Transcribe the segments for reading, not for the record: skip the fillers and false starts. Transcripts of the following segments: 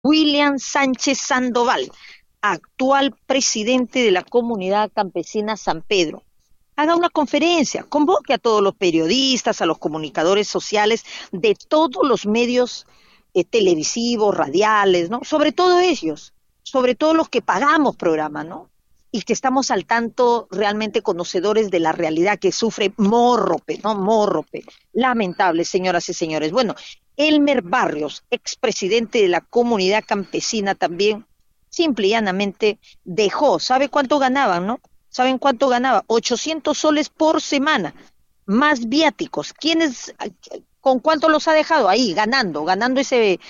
William Sánchez Sandoval, actual presidente de la Comunidad Campesina San Pedro, haga una conferencia, convoque a todos los periodistas, a los comunicadores sociales de todos los medios televisivos, radiales, ¿no? Sobre todo ellos, sobre todo los que pagamos programas, ¿no? Y que estamos al tanto realmente conocedores de la realidad que sufre Morrope, ¿no? Morrope. Lamentable, señoras y señores. Bueno, Elmer Barrios, expresidente de la Comunidad Campesina también, simple y llanamente dejó, ¿sabe cuánto ganaban, no? ¿Saben cuánto ganaba? 800 soles por semana, más viáticos. ¿Quiénes, con cuánto los ha dejado? Ahí, ganando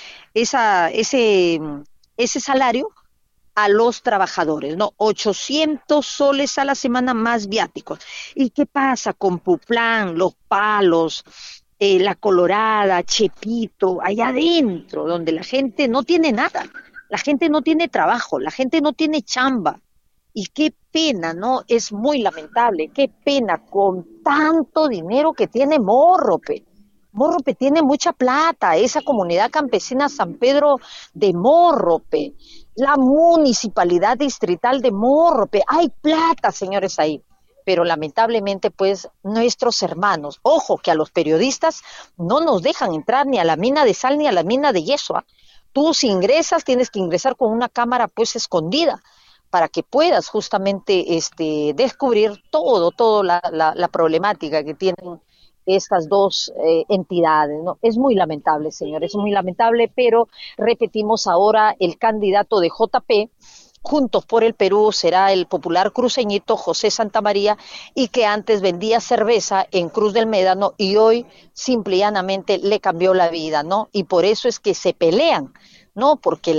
ese salario a los trabajadores, ¿no? 800 soles a la semana más viáticos. ¿Y qué pasa con Puplán, Los Palos, La Colorada, Chepito, allá adentro, donde la gente no tiene nada, la gente no tiene trabajo, la gente no tiene chamba? Y qué pena, ¿no? Es muy lamentable, qué pena con tanto dinero que tiene Morrope. Morrope tiene mucha plata, esa comunidad campesina San Pedro de Morrope, la municipalidad distrital de Morrope, hay plata, señores, ahí. Pero lamentablemente, pues, nuestros hermanos, ojo, que a los periodistas no nos dejan entrar ni a la mina de sal ni a la mina de yeso, ¿ah? Tú si ingresas, tienes que ingresar con una cámara pues escondida para que puedas justamente descubrir toda la problemática que tienen estas dos entidades, ¿no? Es muy lamentable, señores, es muy lamentable, pero repetimos ahora, el candidato de JP, Juntos por el Perú, será el popular cruceñito José Santamaría, y que antes vendía cerveza en Cruz del Médano y hoy simple y llanamente le cambió la vida, ¿no? Y por eso es que se pelean, ¿no? Porque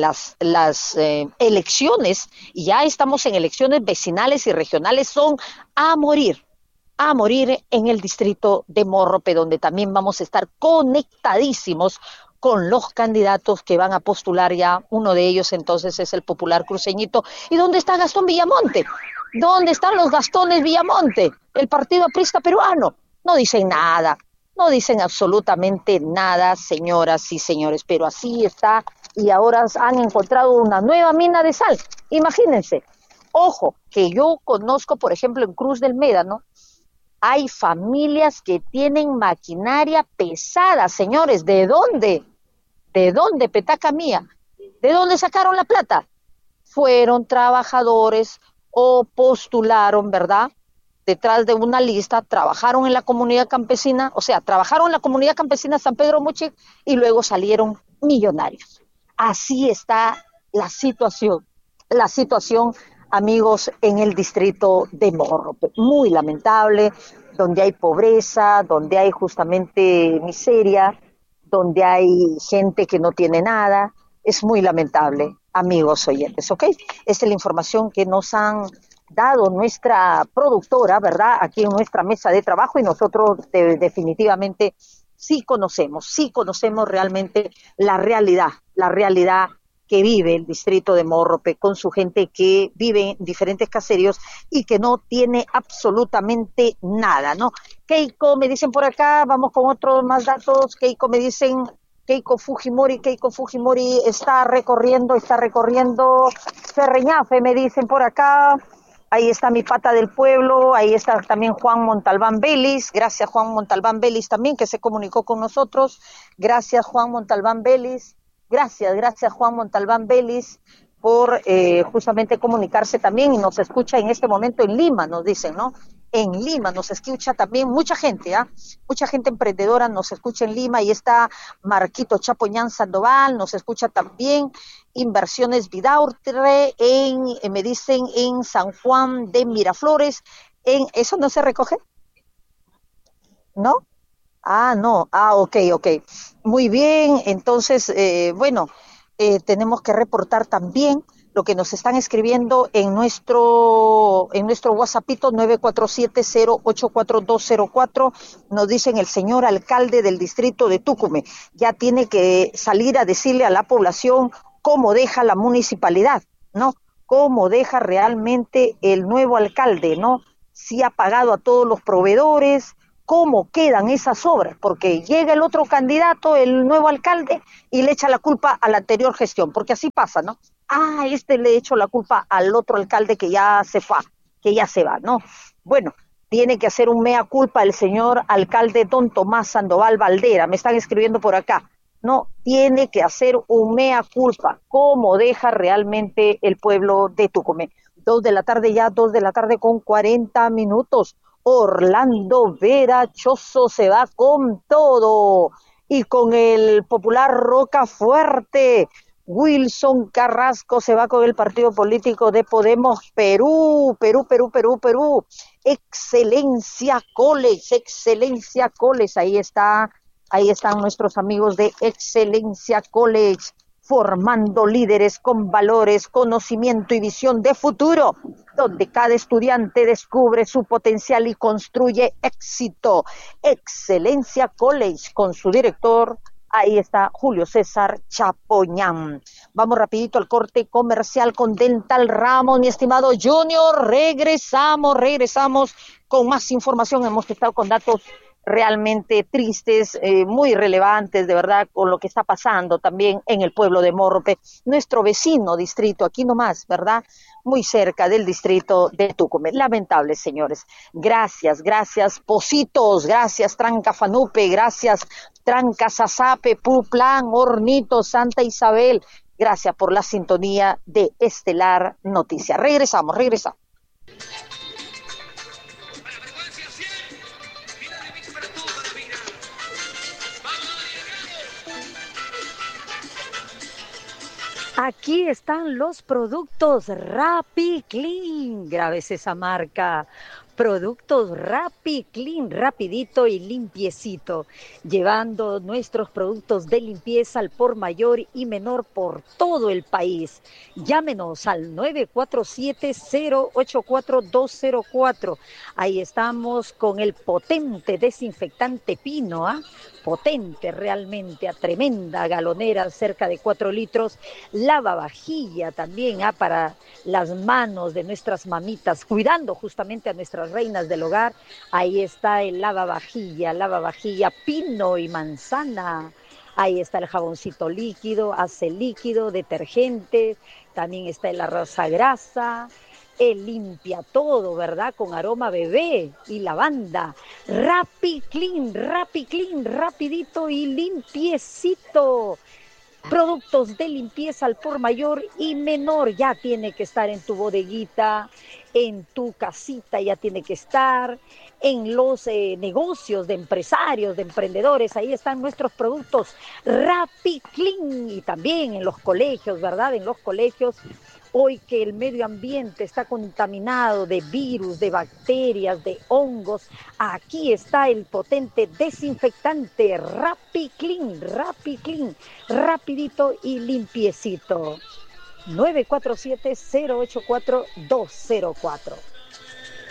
las elecciones, y ya estamos en elecciones vecinales y regionales, son a morir, a morir en el distrito de Morrope, donde también vamos a estar conectadísimos con los candidatos que van a postular ya. Uno de ellos entonces es el popular cruceñito. ¿Y dónde está Gastón Villamonte? ¿Dónde están los Gastones Villamonte? El partido aprista peruano. No dicen nada, no dicen absolutamente nada, señoras y señores, pero así está, y ahora han encontrado una nueva mina de sal. Imagínense. Ojo, que yo conozco, por ejemplo, en Cruz del Médano, hay familias que tienen maquinaria pesada, señores. ¿De dónde? ¿De dónde, petaca mía? ¿De dónde sacaron la plata? Fueron trabajadores o postularon, ¿verdad? Detrás de una lista, trabajaron en la comunidad campesina, o sea, trabajaron en la comunidad campesina San Pedro Moche y luego salieron millonarios. Así está la situación, amigos, en el distrito de Morrope. Muy lamentable, donde hay pobreza, donde hay justamente miseria, donde hay gente que no tiene nada. Es muy lamentable, amigos oyentes, ¿ok? Esta es la información que nos han dado nuestra productora, ¿verdad? Aquí en nuestra mesa de trabajo, y nosotros definitivamente sí conocemos realmente la realidad que vive el distrito de Morrope con su gente que vive en diferentes caseríos y que no tiene absolutamente nada, ¿no? Keiko, me dicen por acá, vamos con otros más datos. Keiko, me dicen, Keiko Fujimori está recorriendo Ferreñafe, me dicen por acá. Ahí está mi pata del pueblo, ahí está también Juan Montalbán Vélez, gracias Juan Montalbán Vélez también que se comunicó con nosotros, gracias Juan Montalbán Vélez, gracias Juan Montalbán Vélez por justamente comunicarse también, y nos escucha en este momento en Lima, nos dicen, ¿no? En Lima nos escucha también mucha gente, ¿ah? Mucha gente emprendedora nos escucha en Lima, y está Marquito Chapoñán Sandoval, nos escucha también Inversiones Vidaurre, me dicen en San Juan de Miraflores, ¿eso no se recoge? ¿No? Ah, no, ok. Muy bien, entonces, bueno, tenemos que reportar también lo que nos están escribiendo en nuestro WhatsAppito 947084204. Nos dicen el señor alcalde del distrito de Túcume ya tiene que salir a decirle a la población cómo deja la municipalidad, ¿no? Cómo deja realmente el nuevo alcalde, ¿no? Si ha pagado a todos los proveedores, cómo quedan esas obras, porque llega el otro candidato, el nuevo alcalde, y le echa la culpa a la anterior gestión, porque así pasa, ¿no? Le echo la culpa al otro alcalde que ya se fue, que ya se va, ¿no? Bueno, tiene que hacer un mea culpa el señor alcalde don Tomás Sandoval Valdera, me están escribiendo por acá. No, tiene que hacer un mea culpa, cómo deja realmente el pueblo de Tucumán. 2 de la tarde ya, 2 de la tarde con 40 minutos. Orlando Vera Chozo se va con todo y con el popular Rocafuerte. Wilson Carrasco se va con el partido político de Podemos Perú, Perú, Perú, Perú, Perú. Excelencia College, ahí están nuestros amigos de Excelencia College, formando líderes con valores, conocimiento y visión de futuro, donde cada estudiante descubre su potencial y construye éxito. Excelencia College, con su director, ahí está Julio César Chapoñán. Vamos rapidito al corte comercial con Dental Ramos, mi estimado Junior. Regresamos con más información. Hemos estado con datos realmente tristes, muy relevantes, de verdad, con lo que está pasando también en el pueblo de Morrope, nuestro vecino distrito, aquí nomás, ¿verdad? Muy cerca del distrito de Tucumán. Lamentable, señores. Gracias, Positos, gracias, Tranca Fanupe, gracias, Tranca Sasape, Puplan, Hornito, Santa Isabel. Gracias por la sintonía de Estelar Noticias. Regresamos. Aquí están los productos Rappi Clean. Grabes esa marca. Productos Rappi Clean, rapidito y limpiecito, llevando nuestros productos de limpieza al por mayor y menor por todo el país. Llámenos al 947-084-204. Ahí estamos con el potente desinfectante Pino, potente realmente, a tremenda galonera, cerca de 4 litros. Lavavajilla también, para las manos de nuestras mamitas, cuidando justamente a nuestras reinas del hogar. Ahí está el lavavajilla Pino y manzana. Ahí está el jaboncito líquido, ace líquido, detergente. También está el arroz a grasa. El limpia todo, ¿verdad? Con aroma bebé y lavanda. Rappi Clean, rapidito y limpiecito. Productos de limpieza al por mayor y menor, ya tiene que estar en tu bodeguita, en tu casita, ya tiene que estar en los negocios de empresarios, de emprendedores. Ahí están nuestros productos Rappi Clean, y también en los colegios, ¿verdad? En los colegios, hoy que el medio ambiente está contaminado de virus, de bacterias, de hongos, aquí está el potente desinfectante Rappi Clean, rapidito y limpiecito. 947-084-204.